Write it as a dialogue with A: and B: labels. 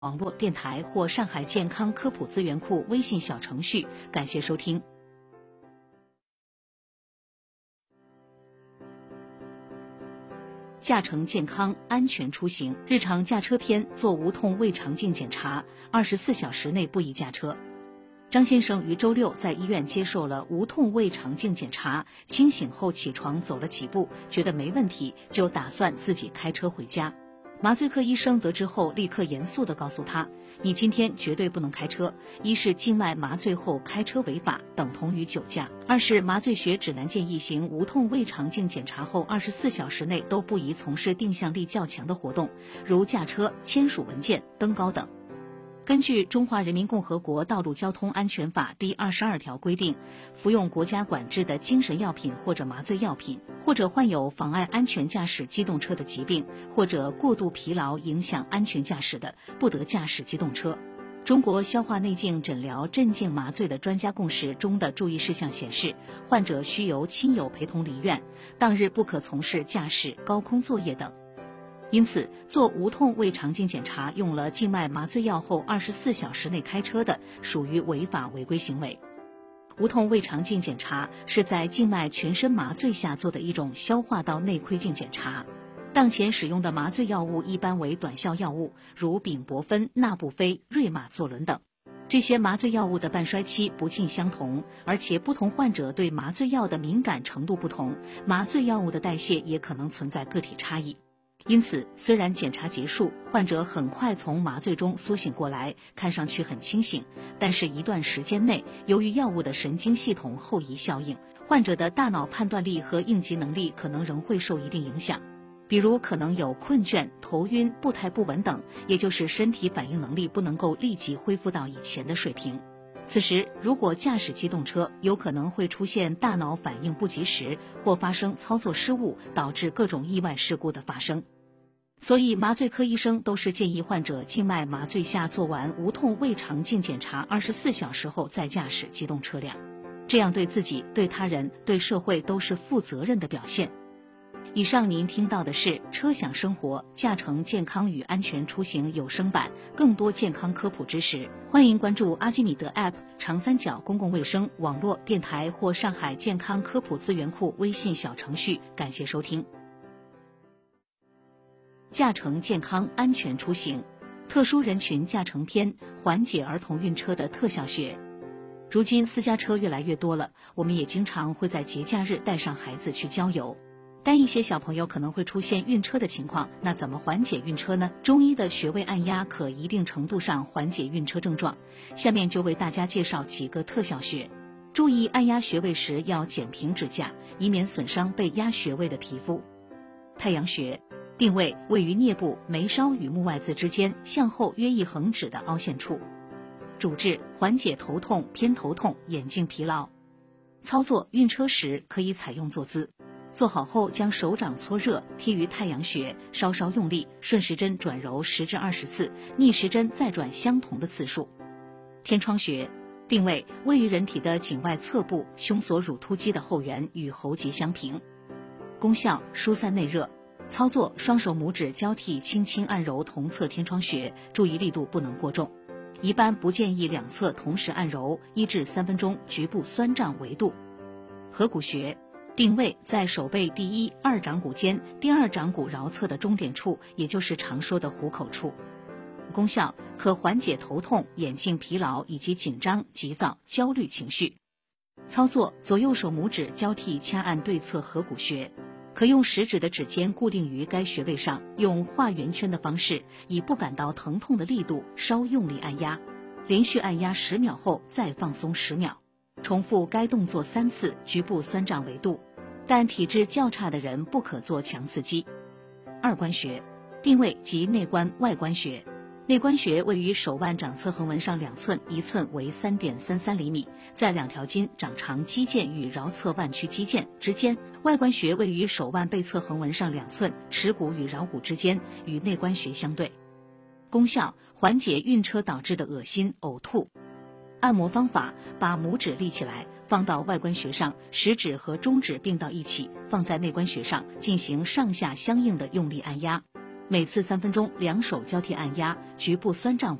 A: 网络电台或上海健康科普资源库微信小程序，感谢收听。驾乘健康安全出行，日常驾车篇做无痛胃肠镜检查，24小时内不宜驾车。张先生于周六在医院接受了无痛胃肠镜检查，清醒后起床走了几步，觉得没问题，就打算自己开车回家。麻醉科医生得知后，立刻严肃地告诉他：你今天绝对不能开车，一是静脉麻醉后开车违法，等同于酒驾；二是麻醉学指南建议行无痛胃肠镜检查后24小时内都不宜从事定向力较强的活动，如驾车、签署文件、登高等。根据《中华人民共和国道路交通安全法》第22条规定，服用国家管制的精神药品或者麻醉药品，或者患有妨碍安全驾驶机动车的疾病，或者过度疲劳影响安全驾驶的，不得驾驶机动车。中国消化内镜诊疗镇静麻醉的专家共识中的注意事项显示，患者需由亲友陪同离院，当日不可从事驾驶、高空作业等。因此，做无痛胃肠镜检查用了静脉麻醉药后24小时内开车的，属于违法违规行为。无痛胃肠镜检查是在静脉全身麻醉下做的一种消化道内窥镜检查。当前使用的麻醉药物一般为短效药物，如丙泊酚、那布非、瑞马唑仑等。这些麻醉药物的半衰期不尽相同，而且不同患者对麻醉药的敏感程度不同，麻醉药物的代谢也可能存在个体差异。因此，虽然检查结束，患者很快从麻醉中苏醒过来，看上去很清醒，但是一段时间内，由于药物的神经系统后遗效应，患者的大脑判断力和应急能力可能仍会受一定影响，比如可能有困倦、头晕、步态不稳等，也就是身体反应能力不能够立即恢复到以前的水平。此时，如果驾驶机动车，有可能会出现大脑反应不及时，或发生操作失误，导致各种意外事故的发生。所以，麻醉科医生都是建议患者静脉麻醉下做完无痛胃肠镜检查24小时后再驾驶机动车辆，这样对自己、对他人、对社会都是负责任的表现。以上您听到的是车享生活驾乘健康与安全出行有声版，更多健康科普知识，欢迎关注阿基米德 App、长三角公共卫生网络电台或上海健康科普资源库微信小程序，感谢收听。驾乘健康安全出行，特殊人群驾乘篇，缓解儿童晕车的特效学。如今私家车越来越多了，我们也经常会在节假日带上孩子去郊游。但一些小朋友可能会出现晕车的情况，那怎么缓解晕车呢？中医的穴位按压可一定程度上缓解晕车症状。下面就为大家介绍几个特效穴。注意按压穴位时要剪平指甲，以免损伤被压穴位的皮肤。太阳穴定位位于颞部眉梢与目外眦之间向后约1横指的凹陷处。主治缓解头痛、偏头痛、眼睛疲劳。操作晕车时可以采用坐姿。做好后，将手掌搓热，贴于太阳穴，稍稍用力，顺时针转揉10至20次，逆时针再转相同的次数。天窗穴定位位于人体的颈外侧部，胸锁乳突肌的后缘与喉结相平。功效疏散内热。操作双手拇指交替轻轻按揉同侧天窗穴，注意力度不能过重。一般不建议两侧同时按揉，1至3分钟，局部酸胀为度。合谷穴定位在手背第1、2掌骨间第2掌骨桡侧的中点处，也就是常说的虎口处。功效可缓解头痛、眼睛疲劳以及紧张、急躁、焦虑情绪。操作左右手拇指交替掐按对侧合谷穴，可用食指的指尖固定于该穴位上，用画圆圈的方式，以不感到疼痛的力度稍用力按压，连续按压10秒后再放松10秒。重复该动作3次，局部酸胀为度，但体质较差的人不可做强刺激。二关穴定位即内关、外关穴。内关穴位于手腕掌侧横纹上2寸，1寸为3.33厘米，在2条筋掌长肌腱与桡侧腕屈肌腱之间。外关穴位于手腕背侧横纹上2寸，耻骨与桡骨之间，与内关穴相对。功效缓解晕车导致的恶心、呕吐。按摩方法：把拇指立起来，放到外关穴上，食指和中指并到一起，放在内关穴上，进行上下相应的用力按压。 每次3分钟，两手交替按压，局部酸胀